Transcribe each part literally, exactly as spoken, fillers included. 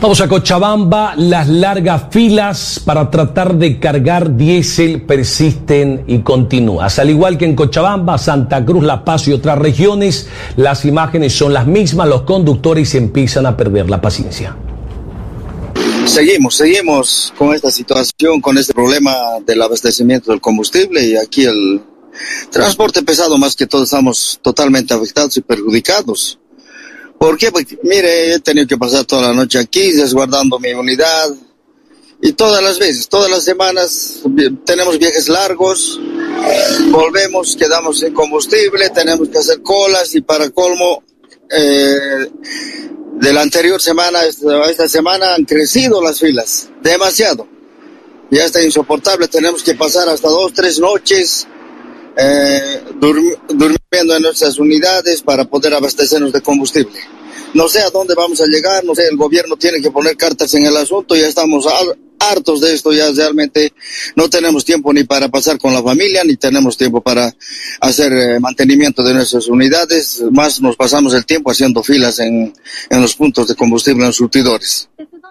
Vamos a Cochabamba. Las largas filas para tratar de cargar diésel persisten y continúan. Al igual que en Cochabamba, Santa Cruz, La Paz y otras regiones, las imágenes son las mismas. Los conductores empiezan a perder la paciencia. Seguimos, seguimos con esta situación, con este problema del abastecimiento del combustible, y aquí el transporte pesado más que todo estamos totalmente afectados y perjudicados. ¿Por qué? Porque, mire, he tenido que pasar toda la noche aquí, resguardando mi unidad, y todas las veces, todas las semanas, tenemos viajes largos, volvemos, quedamos sin combustible, tenemos que hacer colas, y para colmo, eh, de la anterior semana a esta, esta semana han crecido las filas, demasiado. Ya está insoportable, tenemos que pasar hasta dos, tres noches, Eh, dur- durmiendo en nuestras unidades para poder abastecernos de combustible. No sé a dónde vamos a llegar, no sé, el gobierno tiene que poner cartas en el asunto, ya estamos al- hartos de esto, ya realmente no tenemos tiempo ni para pasar con la familia, ni tenemos tiempo para hacer eh, mantenimiento de nuestras unidades, más nos pasamos el tiempo haciendo filas en, en los puntos de combustible, en los surtidores.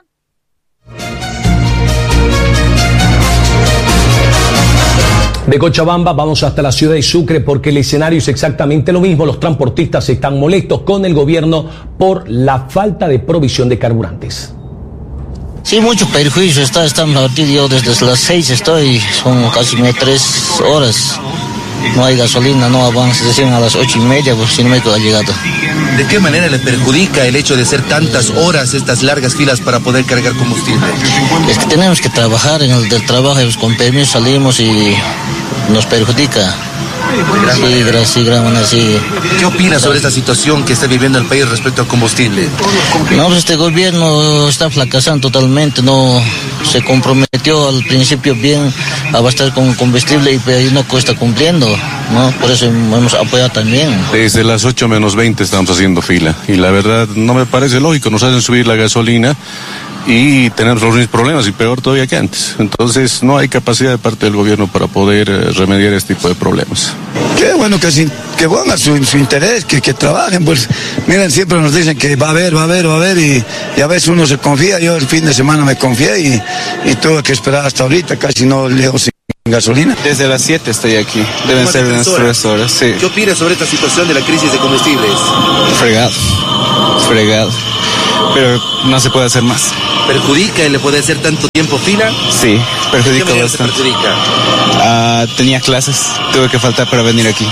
De Cochabamba vamos hasta la ciudad de Sucre porque el escenario es exactamente lo mismo. Los transportistas están molestos con el gobierno por la falta de provisión de carburantes. Sí, mucho perjuicio. Está, estamos aquí, yo desde las seis estoy, son casi tres horas. No hay gasolina, no avanza, decían a las ocho y media, pues si no me ha llegado. ¿De qué manera le perjudica el hecho de hacer tantas horas, estas largas filas para poder cargar combustible? Es que tenemos que trabajar, en el del trabajo, pues, con permiso salimos y nos perjudica. Sí, gracias, sí, gran manera, sí. ¿Qué opina sobre esta situación que está viviendo el país respecto al combustible? No, pues este gobierno está fracasando totalmente, no se comprometió al principio bien a abastecer con combustible y pues, no está cumpliendo, ¿no? Por eso hemos apoyado también. Desde las ocho menos veinte estamos haciendo fila y la verdad no me parece lógico, nos hacen subir la gasolina y tenemos los mismos problemas y peor todavía que antes. Entonces no hay capacidad de parte del gobierno para poder eh, remediar este tipo de problemas. Qué bueno que, sin, que pongan su, su interés, que, que trabajen, pues miren, siempre nos dicen que va a haber, va a haber, va a haber y, y a veces uno se confía. Yo el fin de semana me confié y, y tuve que esperar hasta ahorita, casi no leo sin gasolina. Desde las siete estoy aquí, deben ser unas tres horas, sí. ¿Qué opina sobre esta situación de la crisis de combustibles? Fregado, fregado, pero no se puede hacer más. ¿Perjudica el poder hacer tanto tiempo fila? Sí, perjudica ¿Qué bastante. perjudica? Uh, tenía clases, tuve que faltar para venir aquí.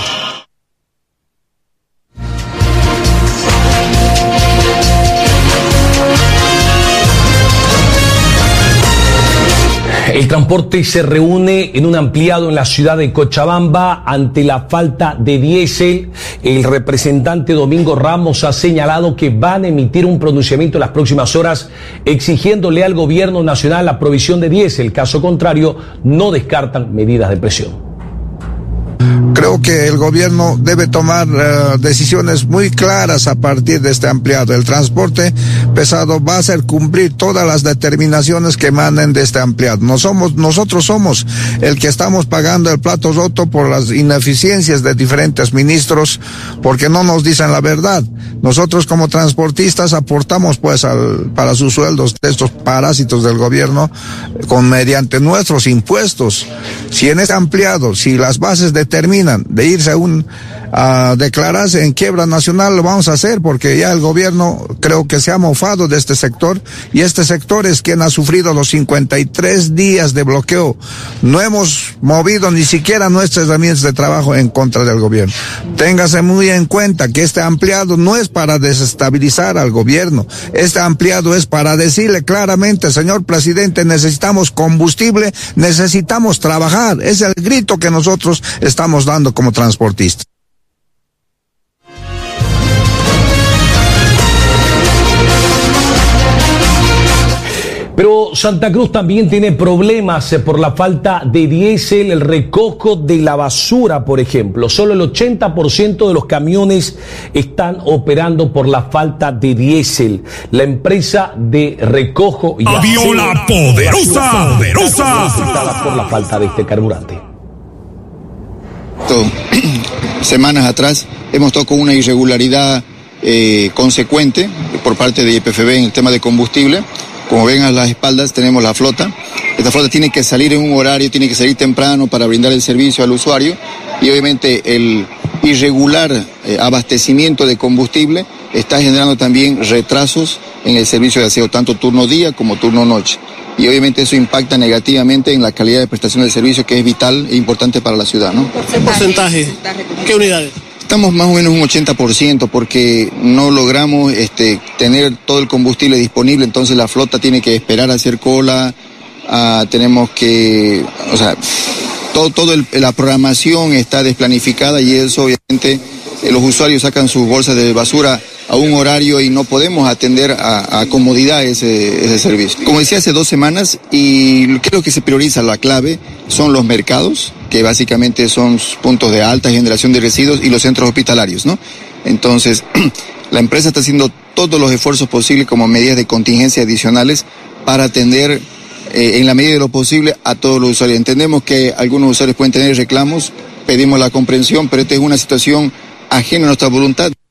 El transporte se reúne en un ampliado en la ciudad de Cochabamba ante la falta de diésel. El representante Domingo Ramos ha señalado que van a emitir un pronunciamiento en las próximas horas exigiéndole al gobierno nacional la provisión de diésel. Caso contrario, no descartan medidas de presión. Creo que el gobierno debe tomar uh, decisiones muy claras a partir de este ampliado. El transporte pesado va a hacer cumplir todas las determinaciones que emanen de este ampliado. No somos, nosotros somos el que estamos pagando el plato roto por las ineficiencias de diferentes ministros, porque no nos dicen la verdad. Nosotros como transportistas aportamos pues al, para sus sueldos de estos parásitos del gobierno con mediante nuestros impuestos. Si en este ampliado, si las bases determinan de irse a un a declararse en quiebra nacional, lo vamos a hacer porque ya el gobierno creo que se ha mofado de este sector y este sector es quien ha sufrido los cincuenta y tres días de bloqueo. No hemos movido ni siquiera nuestras herramientas de trabajo en contra del gobierno. Téngase muy en cuenta que este ampliado no es para desestabilizar al gobierno, este ampliado es para decirle claramente, señor presidente, necesitamos combustible, necesitamos trabajar. Es el grito que nosotros estamos dando como transportistas. Pero Santa Cruz también tiene problemas por la falta de diésel, el recojo de la basura, por ejemplo. Solo el ochenta por ciento de los camiones están operando por la falta de diésel. La empresa de recojo y Aviola poderosa, poderosa, por la falta de este carburante. Semanas atrás hemos tocado una irregularidad eh, consecuente por parte de Y P F B en el tema de combustible, Como ven a las espaldas tenemos la flota. Esta flota tiene que salir en un horario, tiene que salir temprano para brindar el servicio al usuario, y obviamente el irregular eh, abastecimiento de combustible está generando también retrasos en el servicio de aseo, tanto turno día como turno noche. Y obviamente eso impacta negativamente en la calidad de prestación del servicio, que es vital e importante para la ciudad, ¿no? ¿Qué porcentaje? ¿Qué unidades? Estamos más o menos un ochenta por ciento porque no logramos este, tener todo el combustible disponible, entonces la flota tiene que esperar a hacer cola, uh, tenemos que, o sea, todo, todo el, la programación está desplanificada, y eso obviamente eh, los usuarios sacan sus bolsas de basura a un horario y no podemos atender a, a comodidad ese, ese servicio. Como decía hace dos semanas, y creo que se prioriza, la clave son los mercados, que básicamente son puntos de alta generación de residuos, y los centros hospitalarios, ¿no? Entonces, la empresa está haciendo todos los esfuerzos posibles como medidas de contingencia adicionales para atender eh, en la medida de lo posible a todos los usuarios. Entendemos que algunos usuarios pueden tener reclamos, pedimos la comprensión, pero esta es una situación ajena a nuestra voluntad.